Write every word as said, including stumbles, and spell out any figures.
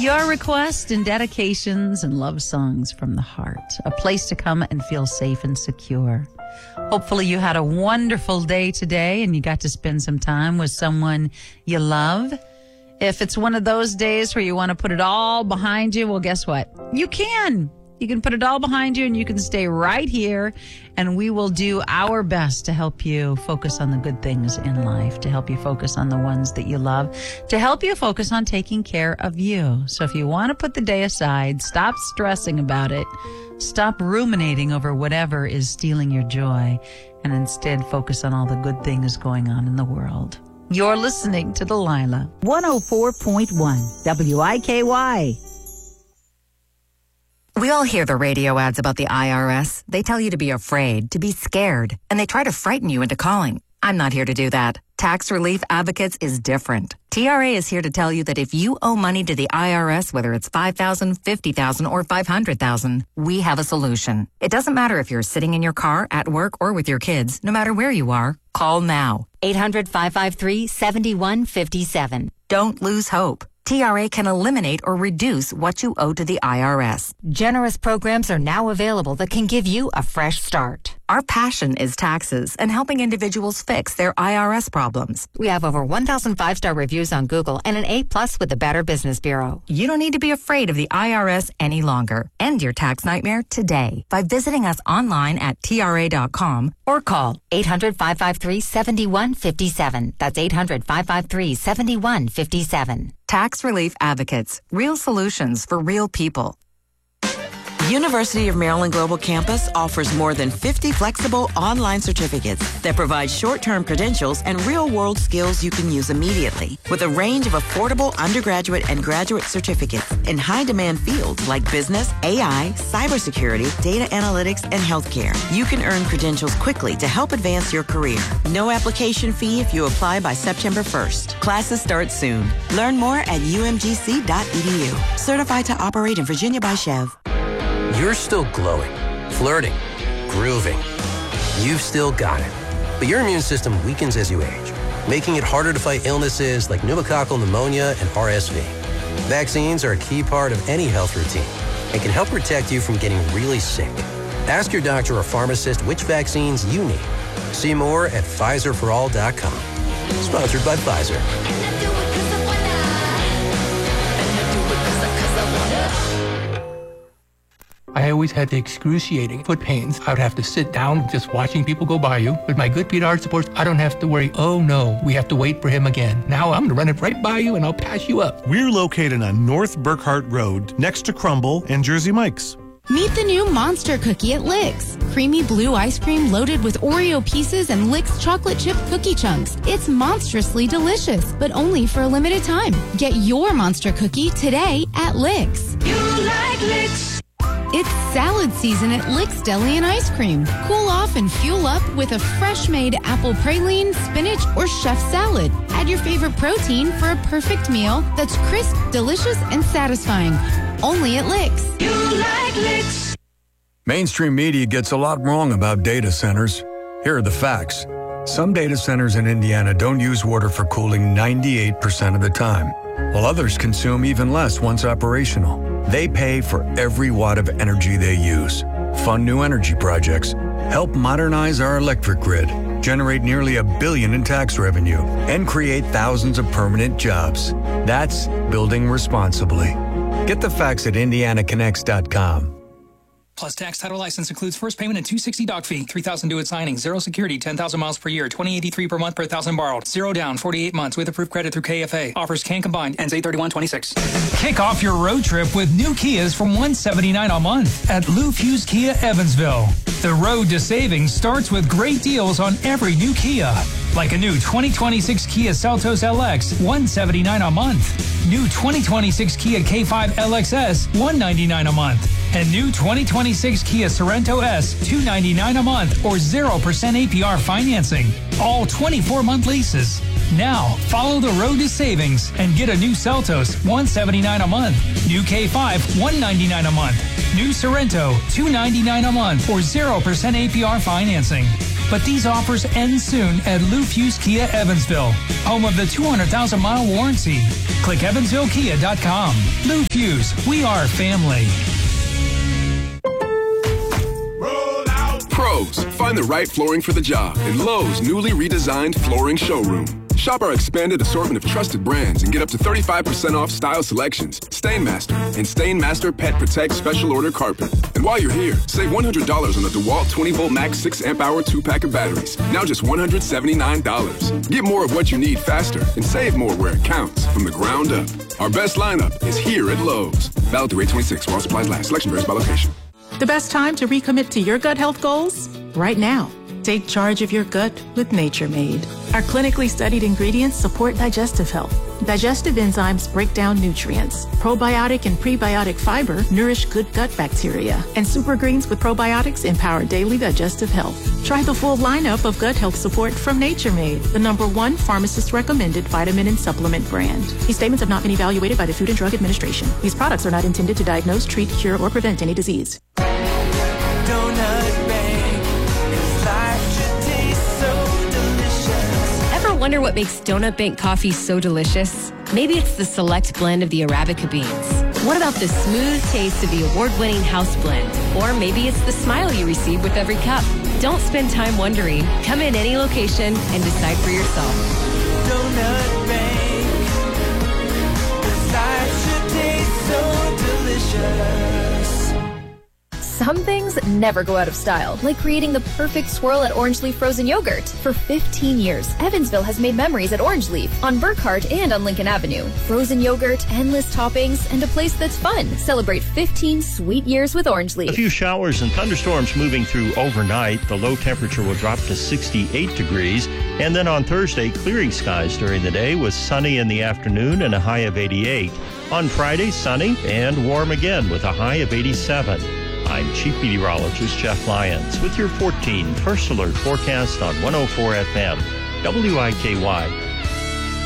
Your requests and dedications and love songs from the heart. A place to come and feel safe and secure. Hopefully you had a wonderful day today and you got to spend some time with someone you love. If it's one of those days where you want to put it all behind you, well, guess what? You can. You can put it all behind you and you can stay right here, and we will do our best to help you focus on the good things in life, to help you focus on the ones that you love, to help you focus on taking care of you. So if you want to put the day aside, stop stressing about it, stop ruminating over whatever is stealing your joy, and instead focus on all the good things going on in the world. You're listening to Delilah. one oh four point one W I K Y. We all hear the radio ads about the I R S. They tell you to be afraid, to be scared, and they try to frighten you into calling. I'm not here to do that. Tax Relief Advocates is different. T R A is here to tell you that if you owe money to the I R S, whether it's five thousand dollars, fifty thousand dollars, or five hundred thousand dollars, we have a solution. It doesn't matter if you're sitting in your car, at work, or with your kids. No matter where you are, call now. eight hundred, five five three, seven one five seven. Don't lose hope. T R A can eliminate or reduce what you owe to the I R S. Generous programs are now available that can give you a fresh start. Our passion is taxes and helping individuals fix their I R S problems. We have over one thousand five-star reviews on Google and an A plus with the Better Business Bureau. You don't need to be afraid of the I R S any longer. End your tax nightmare today by visiting us online at T R A dot com or call eight hundred, five five three, seven one five seven. That's eight hundred, five five three, seven one five seven. Tax Relief Advocates. Real solutions for real people. University of Maryland Global Campus offers more than fifty flexible online certificates that provide short-term credentials and real-world skills you can use immediately. With a range of affordable undergraduate and graduate certificates in high-demand fields like business, A I, cybersecurity, data analytics, and healthcare, you can earn credentials quickly to help advance your career. No application fee if you apply by September first. Classes start soon. Learn more at U M G C dot E D U. Certified to operate in Virginia by Chev. You're still glowing, flirting, grooving. You've still got it. But your immune system weakens as you age, making it harder to fight illnesses like pneumococcal pneumonia and R S V. Vaccines are a key part of any health routine and can help protect you from getting really sick. Ask your doctor or pharmacist which vaccines you need. See more at Pfizer for all dot com. Sponsored by Pfizer. I always had the excruciating foot pains. I would have to sit down just watching people go by you. With my good Pete Art supports, I don't have to worry, oh no, we have to wait for him again. Now I'm going to run it right by you and I'll pass you up. We're located on North Burkhart Road, next to Crumble and Jersey Mike's. Meet the new Monster Cookie at Licks. Creamy blue ice cream loaded with Oreo pieces and Licks chocolate chip cookie chunks. It's monstrously delicious, but only for a limited time. Get your Monster Cookie today at Licks. You like Licks. It's salad season at Licks Deli and Ice Cream. Cool off and fuel up with a fresh-made apple praline, spinach, or chef salad. Add your favorite protein for a perfect meal that's crisp, delicious, and satisfying. Only at Licks. You like Licks. Mainstream media gets a lot wrong about data centers. Here are the facts. Some data centers in Indiana don't use water for cooling ninety-eight percent of the time, while others consume even less once operational. They pay for every watt of energy they use. Fund new energy projects, help modernize our electric grid, generate nearly a billion in tax revenue, and create thousands of permanent jobs. That's building responsibly. Get the facts at indiana connects dot com. Plus tax title license includes first payment and two hundred sixty doc fee, three thousand due at signing, zero security, ten thousand miles per year, twenty eighty-three per month per thousand borrowed, zero down, forty-eight months with approved credit through K F A. Offers can combine, ends eight thirty-one twenty-six. Kick off your road trip with new Kias from one hundred seventy-nine dollars a month at Lou Fuse Kia Evansville. The road to savings starts with great deals on every new Kia. Like a new twenty twenty-six Kia Seltos L X, one hundred seventy-nine dollars a month. New twenty twenty-six Kia K five L X S, one hundred ninety-nine dollars a month. And new twenty twenty-six Kia Sorento S, two hundred ninety-nine dollars a month or zero percent A P R financing. All twenty-four month leases. Now, follow the road to savings and get a new Seltos, one hundred seventy-nine dollars a month. New K five, one hundred ninety-nine dollars a month. New Sorento, two hundred ninety-nine dollars a month or zero percent A P R financing. But these offers end soon at Lou Fuse Kia Evansville, home of the two hundred thousand mile warranty. Click evansville kia dot com. Lou Fuse, we are family. Pros, find the right flooring for the job in Lowe's newly redesigned flooring showroom. Shop our expanded assortment of trusted brands and get up to thirty-five percent off style selections, Stainmaster, and Stainmaster Pet Protect Special Order Carpet. And while you're here, save one hundred dollars on the DeWalt twenty volt Max six amp hour two pack of batteries. Now just one hundred seventy-nine dollars. Get more of what you need faster and save more where it counts from the ground up. Our best lineup is here at Lowe's. Valid through eight twenty-six while supplies last. Selection varies by location. The best time to recommit to your gut health goals? Right now. Take charge of your gut with Nature Made. Our clinically studied ingredients support digestive health. Digestive enzymes break down nutrients. Probiotic and prebiotic fiber nourish good gut bacteria. And super greens with probiotics empower daily digestive health. Try the full lineup of gut health support from Nature Made, the number one pharmacist-recommended vitamin and supplement brand. These statements have not been evaluated by the Food and Drug Administration. These products are not intended to diagnose, treat, cure, or prevent any disease. Donut Bank, 'cause life should taste so delicious. Ever wonder what makes Donut Bank coffee so delicious? Maybe it's the select blend of the Arabica beans. What about the smooth taste of the award-winning house blend? Or maybe it's the smile you receive with every cup. Don't spend time wondering. Come in any location and decide for yourself. Donut Bank, 'cause life should taste so delicious. Some things never go out of style, like creating the perfect swirl at Orange Leaf Frozen Yogurt. For fifteen years, Evansville has made memories at Orange Leaf, on Burkhart and on Lincoln Avenue. Frozen yogurt, endless toppings, and a place that's fun. Celebrate fifteen sweet years with Orange Leaf. A few showers and thunderstorms moving through overnight. The low temperature will drop to sixty-eight degrees. And then on Thursday, clearing skies during the day with sunny in the afternoon and a high of eighty-eight. On Friday, sunny and warm again with a high of eighty-seven. I'm Chief Meteorologist Jeff Lyons with your fourteen First Alert forecast on one oh four F M, W I K Y.